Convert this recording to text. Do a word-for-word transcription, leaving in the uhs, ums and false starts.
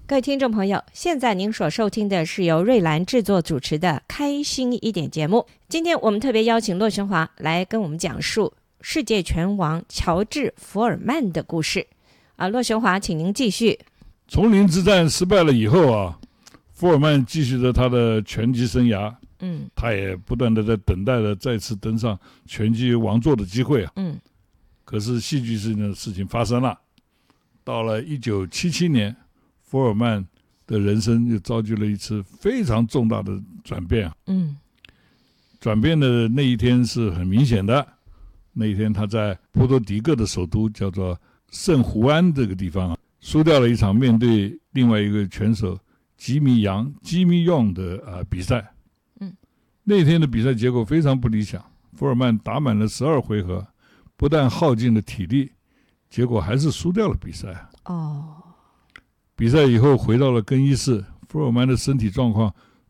各位听众朋友，现在您所收听的是由瑞兰制作主持的开心一点节目。今天我们特别邀请骆玄华来跟我们讲述世界拳王乔治·福尔曼的故事啊，骆玄华，请您继续。 丛林之战失败了以后啊，福尔曼继续着他的拳击生涯。 嗯， 他也不断的在等待着再次登上拳击王座的机会啊。 嗯， 可是戏剧性的事情发生了。到了一九七七年，福尔曼的人生就遭遇了一次非常重大的转变。 嗯， 转变的那一天是很明显的。那一天他在波多黎各的首都叫做圣胡安这个地方啊，输掉了一场面对另外一个拳手吉米杨吉米用的呃比赛。 嗯， 那天的比赛结果非常不理想，福尔曼打满了十二回合，不但耗尽了体力，结果还是输掉了比赛。 哦， 比赛以后回到了更衣室，福尔曼的身体状况